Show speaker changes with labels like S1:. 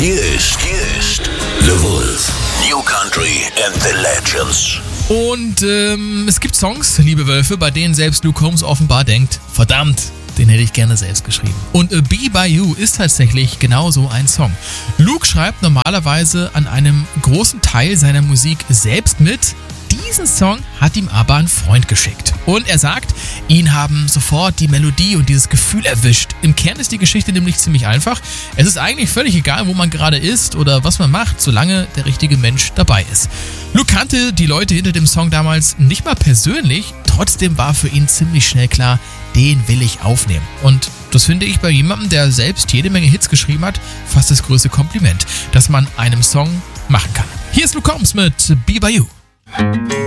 S1: Hier ist The Wolf. New Country and the Legends.
S2: Und es gibt Songs, liebe Wölfe, bei denen selbst Luke Combs offenbar denkt, verdammt, den hätte ich gerne selbst geschrieben. Und Be By You ist tatsächlich genau so ein Song. Luke schreibt normalerweise an einem großen Teil seiner Musik selbst mit. Diesen Song hat ihm aber ein Freund geschickt. Und er sagt, ihn haben sofort die Melodie und dieses Gefühl erwischt. Im Kern ist die Geschichte nämlich ziemlich einfach. Es ist eigentlich völlig egal, wo man gerade ist oder was man macht, solange der richtige Mensch dabei ist. Luke kannte die Leute hinter dem Song damals nicht mal persönlich, trotzdem war für ihn ziemlich schnell klar, den will ich aufnehmen. Und das finde ich bei jemandem, der selbst jede Menge Hits geschrieben hat, fast das größte Kompliment, das man einem Song machen kann. Hier ist Luke Combs mit Be By You.